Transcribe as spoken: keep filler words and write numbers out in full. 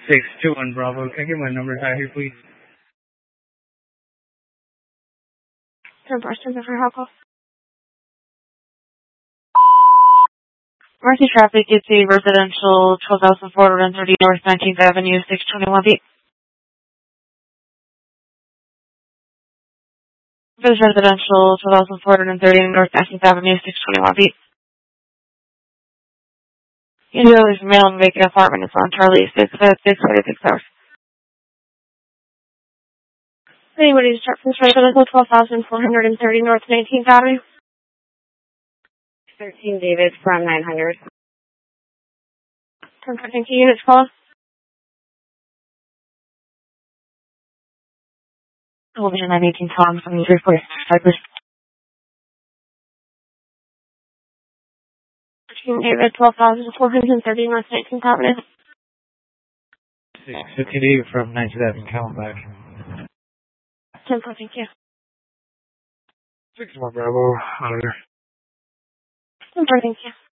six two one Bravo. Can I get my number out here, please? ten percent for help. Mercy Traffic, it's a residential twelve thousand four hundred thirty North nineteenth Avenue, six twenty-one B. This residential twelve thousand four hundred thirty North nineteenth Avenue, six twenty-one B. Indianapolis mail and vacant apartment is on Charlie six at six forty-six hours. Anybody to start from residential twelve thousand four hundred thirty North nineteenth Avenue? thirteen David from nine hundred. ten percent units call. Will be nine eighteen Tom from three forty Cypress. thirteen David, twelve thousand four hundred thirty North nineteenth Avenue. six fifteen David from nineteenth Avenue, Callenbach. ten percent, thank you. six one Bravo, Auditor. ten percent, thank you.